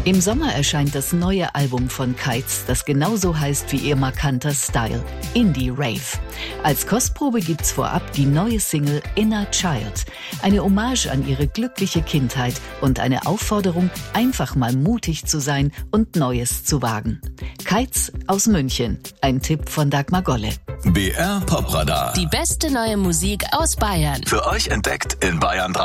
Im Sommer erscheint das neue Album von Kites, das genauso heißt wie ihr markanter Style, Indie Rave. Als Kostprobe gibt's vorab die neue Single Inner Child, eine Hommage an ihre glückliche Kindheit und eine Aufforderung, einfach mal mutig zu sein und Neues zu wagen. Kites aus München, ein Tipp von Dagmar Golle. BR Popradar. Die beste neue Musik aus Bayern. Für euch entdeckt in Bayern 3.